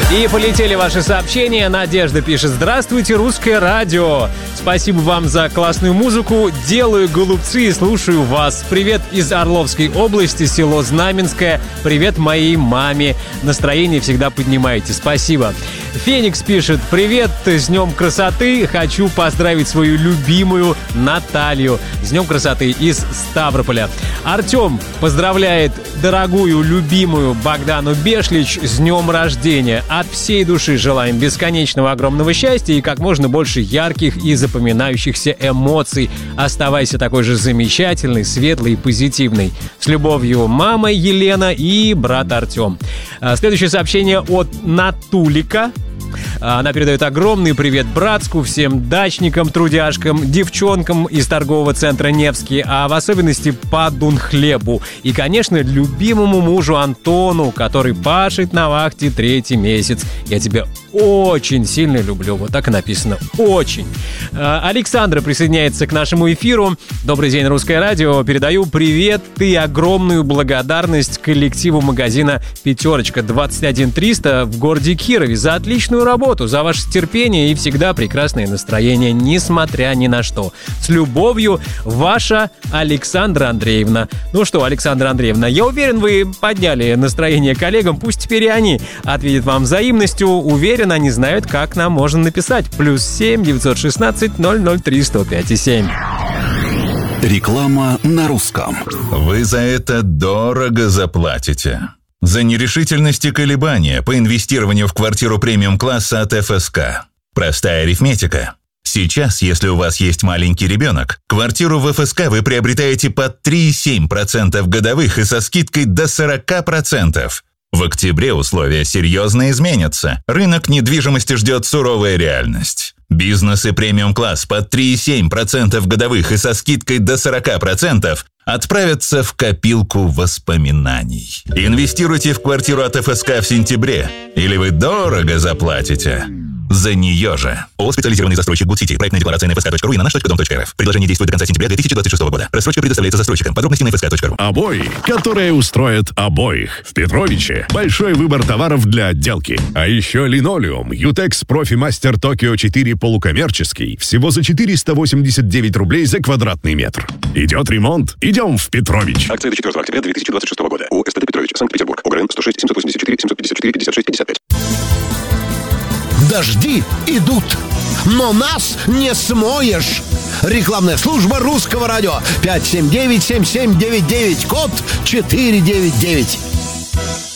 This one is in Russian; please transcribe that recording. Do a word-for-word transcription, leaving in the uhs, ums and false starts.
И полетели ваши сообщения. Надежда пишет: здравствуйте, русское радио. Спасибо вам за классную музыку. Делаю голубцы и слушаю вас. Привет из Орловской области, село Знаменское. Привет моей маме. Настроение всегда поднимаете. Спасибо. Феникс пишет: привет, с Днем красоты. Хочу поздравить свою любимую Наталью. С Днем красоты из Ставрополя. Артем поздравляет дорогую, любимую Богдану Бешлич с днем рождения. От всей души желаем бесконечного огромного счастья и как можно больше ярких и запоминающихся эмоций. Оставайся такой же замечательный, светлый и позитивный. С любовью, мама Елена и брат Артем. Следующее сообщение от Натулика. Она передает огромный привет Братску, всем дачникам, трудяшкам, девчонкам из торгового центра Невский, а в особенности по Дунхлебу. И, конечно, любимому мужу Антону, который пашет на вахте третий месяц. Я тебя очень сильно люблю. Вот так и написано. Очень. Александра присоединяется к нашему эфиру. Добрый день, Русское радио. Передаю привет и огромную благодарность коллективу магазина «Пятерочка» двадцать один триста в городе Кирове за отличную работу, за ваше терпение и всегда прекрасное настроение, несмотря ни на что. С любовью, ваша Александра Андреевна. Ну что, Александра Андреевна, я уверен, вы подняли настроение коллегам, пусть теперь и они ответят вам взаимностью. Уверен, они знают, как нам можно написать. Плюс семь девятьсот шестнадцать ноль ноль три сто пять и семь. Реклама на русском. Вы за это дорого заплатите. За нерешительность и колебания по инвестированию в квартиру премиум-класса от эф эс ка. Простая арифметика. Сейчас, если у вас есть маленький ребенок, квартиру в эф эс ка вы приобретаете под три целых семь десятых процента годовых и со скидкой до сорок процентов. В октябре условия серьезно изменятся. Рынок недвижимости ждет суровая реальность. Бизнес и премиум-класс под три целых семь десятых процента годовых и со скидкой до сорок процентов отправятся в копилку воспоминаний. Инвестируйте в квартиру от эф эс ка в сентябре, или вы дорого заплатите за нее же. ООО «Специализированный застройщик Гудсити». Проектная декларация на эф эс ка точка ру и на наш точка дом точка эр эф. Предложение действует до конца сентября две тысячи двадцать шестого года. Рассрочка предоставляется застройщикам. Подробности на эф эс ка точка ру. Обои, которые устроят обоих. В Петровиче большой выбор товаров для отделки. А еще линолеум Ютекс Профи Мастер Токио четыре полукоммерческий. Всего за четыреста восемьдесят девять рублей за квадратный метр. Идет ремонт? Идем в Петрович. Акция до четвёртого октября две тысячи двадцать шестого года. ООО «СТД Петрович», Санкт-Петербург. ОГРН сто шесть семьсот восемьдесят четыре семьсот пятьдесят четыре пятьдесят шесть пятьдесят пять. Дожди идут, но нас не смоешь. Рекламная служба Русского радио. пять семь девять семь семь девять девять, код четыреста девяносто девять.